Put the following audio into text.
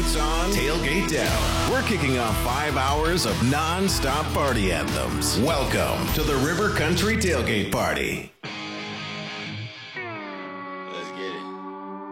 Boots on, tailgate down. We're kicking off 5 hours of non-stop party anthems. Welcome to the River Country Tailgate Party.